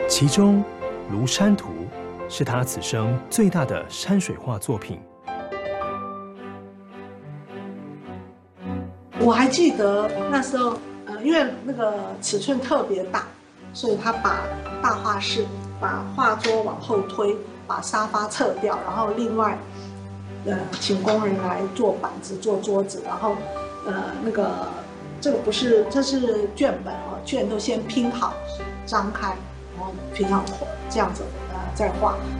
其中《庐山图》是他此生最大的山水画作品。 我还记得那时候，因为那个尺寸特别大，所以他把大画室把画桌往后推，把沙发撤掉，然后另外，请工人来做板子、做桌子，然后，这个不是，这是卷本哦，卷都先拼好，张开，然后平常这样子再画，